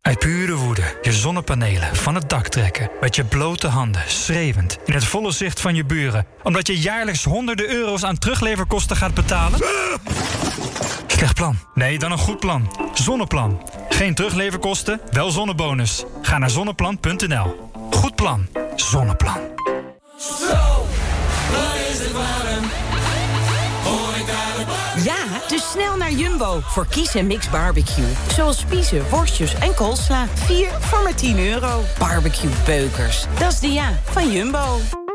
Uit pure woede je zonnepanelen van het dak trekken. Met je blote handen, schreeuwend, in het volle zicht van je buren. Omdat je jaarlijks honderden euro's aan terugleverkosten gaat betalen? Slecht plan. Nee, dan een goed plan. Zonneplan. Geen terugleverkosten, wel zonnebonus. Ga naar zonneplan.nl. Goed plan. Zonneplan. Zo, wat is het warm. Ja, dus snel naar Jumbo voor kies en mix barbecue. Zoals spiezen, worstjes en koolsla. 4 voor maar €10. Barbecue beukers. Dat is de ja van Jumbo.